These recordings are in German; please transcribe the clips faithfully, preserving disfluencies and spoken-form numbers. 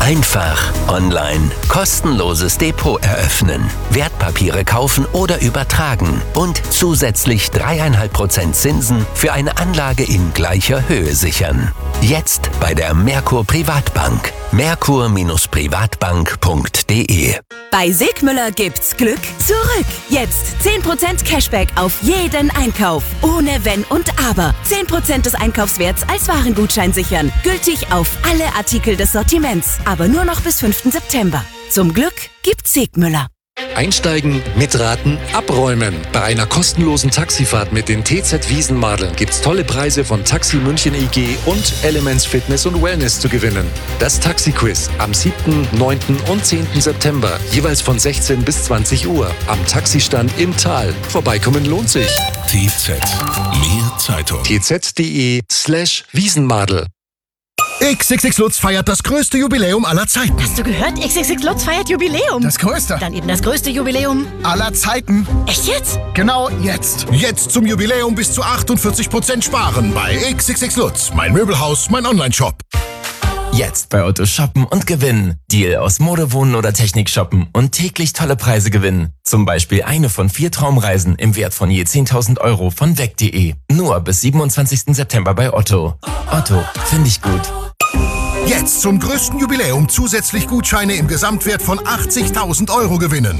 Einfach online. Kostenloses Depot eröffnen. Wertpapiere kaufen oder übertragen. Und zusätzlich drei Komma fünf Prozent Zinsen für eine Anlage in gleicher Höhe sichern. Jetzt bei der Merkur Privatbank. merkur Privatbank punkt de. Bei Sigmüller gibt's Glück zurück. Jetzt zehn Prozent Cashback auf jeden Einkauf. Ohne Wenn und Aber. zehn Prozent des Einkaufswerts als Warengutschein sichern. Gültig auf alle Artikel des Sortiments. Aber nur noch bis fünften September. Zum Glück gibt's Sigmüller. Einsteigen, mitraten, abräumen. Bei einer kostenlosen Taxifahrt mit den T Z Wiesenmadeln gibt's tolle Preise von Taxi München I G und Elements Fitness und Wellness zu gewinnen. Das Taxi-Quiz am siebten, neunten und zehnten September, jeweils von sechzehn bis zwanzig Uhr am Taxistand im Tal. Vorbeikommen lohnt sich. T Z. Mehr Zeitung. t z punkt de slash Wiesenmadel. X X X Lutz feiert das größte Jubiläum aller Zeiten. Hast du gehört? X X X Lutz feiert Jubiläum. Das größte. Dann eben das größte Jubiläum aller Zeiten. Echt jetzt? Genau jetzt. Jetzt zum Jubiläum bis zu achtundvierzig Prozent sparen bei X X X Lutz. Mein Möbelhaus, mein Onlineshop. Jetzt bei Otto shoppen und gewinnen. Deal aus Mode, Wohnen oder Technik shoppen und täglich tolle Preise gewinnen. Zum Beispiel eine von vier Traumreisen im Wert von je zehntausend Euro von weg punkt de. Nur bis siebenundzwanzigsten September bei Otto. Otto, finde ich gut. Jetzt zum größten Jubiläum zusätzlich Gutscheine im Gesamtwert von achtzigtausend Euro gewinnen.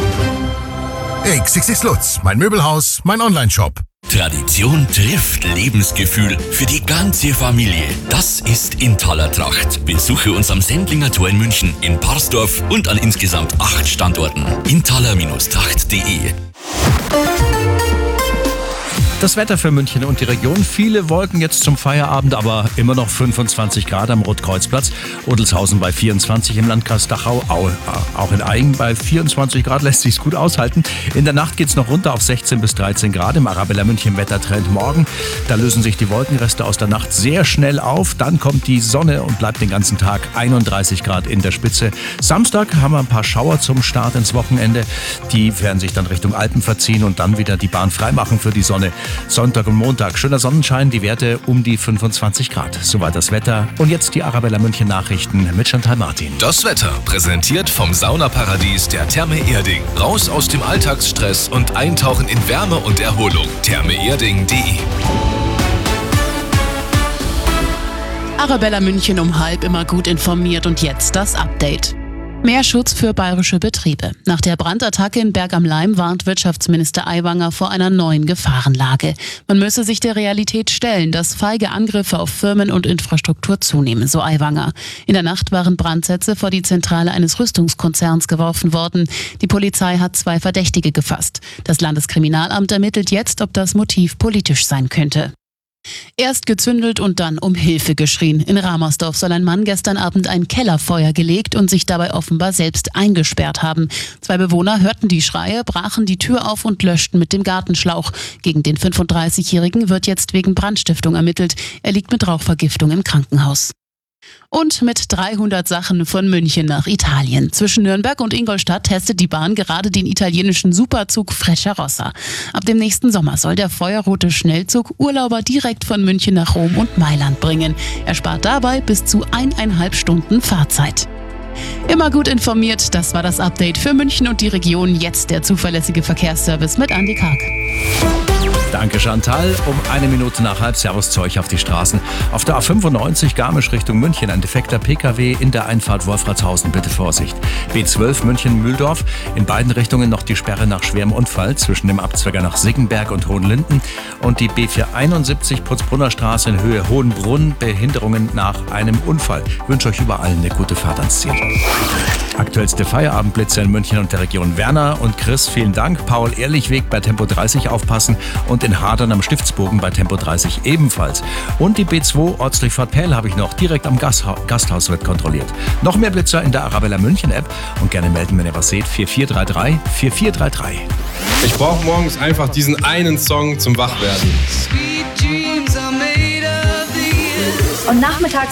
X X X Lutz, mein Möbelhaus, mein Onlineshop. Tradition trifft Lebensgefühl für die ganze Familie. Das ist Intaler Tracht. Besuche uns am Sendlinger Tor in München, in Parsdorf und an insgesamt acht Standorten. intaler Tracht punkt de. Das Wetter für München und die Region. Viele Wolken jetzt zum Feierabend, aber immer noch fünfundzwanzig Grad am Rotkreuzplatz. Odelshausen bei vierundzwanzig, im Landkreis Dachau, auch in Aigen bei vierundzwanzig Grad, lässt sich's gut aushalten. In der Nacht geht's noch runter auf sechzehn bis dreizehn Grad. Im Arabella München Wettertrend morgen. Da lösen sich die Wolkenreste aus der Nacht sehr schnell auf. Dann kommt die Sonne und bleibt den ganzen Tag einunddreißig Grad in der Spitze. Samstag haben wir ein paar Schauer zum Start ins Wochenende. Die werden sich dann Richtung Alpen verziehen und dann wieder die Bahn freimachen für die Sonne. Sonntag und Montag schöner Sonnenschein, die Werte um die fünfundzwanzig Grad. Soweit das Wetter. Und jetzt die Arabella München Nachrichten mit Chantal Martin. Das Wetter präsentiert vom Saunaparadies der Therme Erding. Raus aus dem Alltagsstress und eintauchen in Wärme und Erholung. therme erding punkt de. Arabella München um halb immer gut informiert und jetzt das Update. Mehr Schutz für bayerische Betriebe. Nach der Brandattacke in Berg am Laim warnt Wirtschaftsminister Aiwanger vor einer neuen Gefahrenlage. Man müsse sich der Realität stellen, dass feige Angriffe auf Firmen und Infrastruktur zunehmen, so Aiwanger. In der Nacht waren Brandsätze vor die Zentrale eines Rüstungskonzerns geworfen worden. Die Polizei hat zwei Verdächtige gefasst. Das Landeskriminalamt ermittelt jetzt, ob das Motiv politisch sein könnte. Erst gezündelt und dann um Hilfe geschrien. In Ramersdorf soll ein Mann gestern Abend ein Kellerfeuer gelegt und sich dabei offenbar selbst eingesperrt haben. Zwei Bewohner hörten die Schreie, brachen die Tür auf und löschten mit dem Gartenschlauch. Gegen den fünfunddreißigjährigen wird jetzt wegen Brandstiftung ermittelt. Er liegt mit Rauchvergiftung im Krankenhaus. Und mit dreihundert Sachen von München nach Italien. Zwischen Nürnberg und Ingolstadt testet die Bahn gerade den italienischen Superzug Frecciarossa. Ab dem nächsten Sommer soll der feuerrote Schnellzug Urlauber direkt von München nach Rom und Mailand bringen. Er spart dabei bis zu eineinhalb Stunden Fahrzeit. Immer gut informiert, das war das Update für München und die Region. Jetzt der zuverlässige Verkehrsservice mit Andi Karg. Danke Chantal. Um eine Minute nach halb Servus zu euch auf die Straßen. Auf der A fünfundneunzig Garmisch Richtung München ein defekter P K W in der Einfahrt Wolfratshausen. Bitte Vorsicht. B zwölf München-Mühldorf. In beiden Richtungen noch die Sperre nach schwerem Unfall zwischen dem Abzweiger nach Siggenberg und Hohenlinden. Und die B vierhunderteinundsiebzig Putzbrunner Straße in Höhe Hohenbrunn. Behinderungen nach einem Unfall. Ich wünsche euch überall eine gute Fahrt ans Ziel. Aktuellste Feierabendblitze in München und der Region. Werner und Chris, vielen Dank. Paul Ehrlichweg bei Tempo dreißig aufpassen und in Hadern am Stiftsbogen bei Tempo dreißig ebenfalls. Und die B zwei Ortsdurchfahrt-Pähl habe ich noch. Direkt am Gastha- Gasthaus wird kontrolliert. Noch mehr Blitzer in der Arabella München App und gerne melden, wenn ihr was seht. vier vier drei drei vier vier drei drei. Ich brauche morgens einfach diesen einen Song zum Wachwerden. Und nachmittags